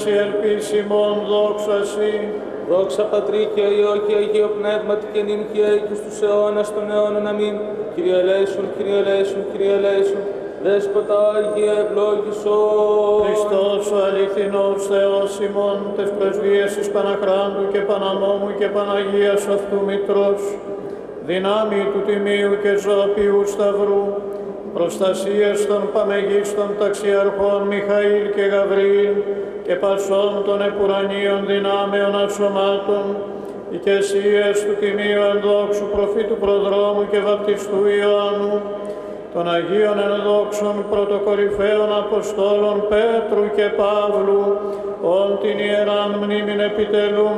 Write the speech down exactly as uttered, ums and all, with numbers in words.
η ελπίσιμον δόξα Συ. Δόξα Πατρί και Υιό και Αγίο Πνεύματι και νυν και αεί στους αιώνας των αιώνων. Αμήν. Κύριε ελέησον, Κύριε ελέησον, Κύριε ελέησον. Δέσποτα Άγιε ευλόγησον. Χριστός ο αληθινός Θεός ημών, τες πρεσβείες της Παναχράντου και Πανανόμου και Παναγίας αυτού Μητρός, δυνάμει του Τιμίου και Ζωοποιού Σταυρού, προστασίες των παμεγίστων ταξιαρχών Μιχαήλ και Γαβριήλ και πασών των επουρανίων δυνάμεων ασωμάτων, οικεσίες του Τιμίου ενδόξου προφήτου Προδρόμου και βαπτιστού Ιωάννου, των Αγίων ενδόξων πρωτοκορυφαίων Αποστόλων Πέτρου και Παύλου, όν την ιεράν μνήμην επιτελούν